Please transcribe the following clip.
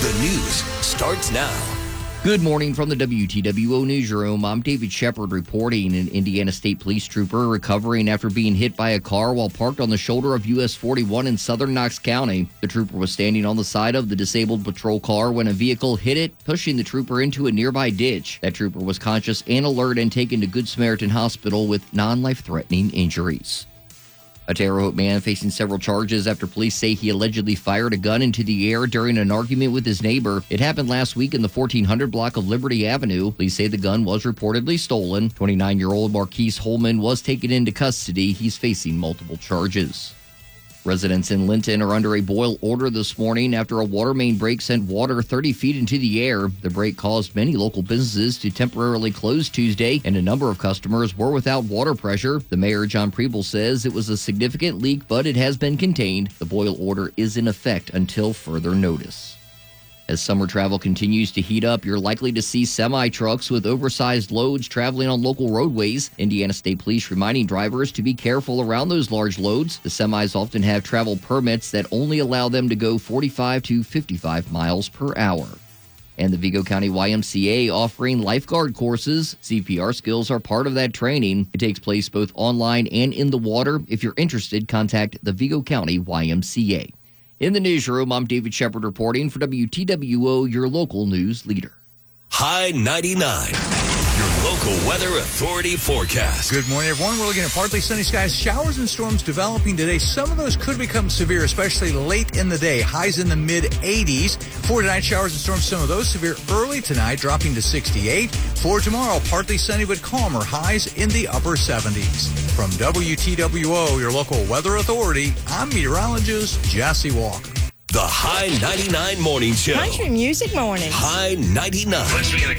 The news starts now. Good morning from the WTWO newsroom. I'm David Shepard reporting. An Indiana State Police trooper recovering after being hit by a car while parked on the shoulder of US 41 in southern Knox County. The trooper was standing on the side of the disabled patrol car when a vehicle hit it, pushing the trooper into a nearby ditch. That trooper was conscious and alert and taken to Good Samaritan Hospital with non-life-threatening injuries. A Terre Haute man facing several charges after police say he allegedly fired a gun into the air during an argument with his neighbor. It happened last week in the 1400 block of Liberty Avenue. Police say the gun was reportedly stolen. 29-year-old Marquise Holman was taken into custody. He's facing multiple charges. Residents in Linton are under a boil order this morning after a water main break sent water 30 feet into the air. The break caused many local businesses to temporarily close Tuesday, and a number of customers were without water pressure. The mayor, John Preble, says it was a significant leak, but it has been contained. The boil order is in effect until further notice. As summer travel continues to heat up, you're likely to see semi-trucks with oversized loads traveling on local roadways. Indiana State Police reminding drivers to be careful around those large loads. The semis often have travel permits that only allow them to go 45 to 55 miles per hour. And the Vigo County YMCA offering lifeguard courses. CPR skills are part of that training. It takes place both online and in the water. If you're interested, contact the Vigo County YMCA. In the newsroom, I'm David Shepard reporting for WTWO, your local news leader. High 99, your local weather authority forecast. Good morning, everyone. We're looking at partly sunny skies, showers and storms developing today. Some of those could become severe, especially late in the day. Highs in the mid-80s. For tonight, showers and storms, some of those severe early tonight, dropping to 68. For tomorrow, partly sunny but calmer. Highs in the upper 70s. From WTWO, your local weather authority, I'm meteorologist Jesse Walker. The High 99 Morning Show. Country Music Morning. High 99.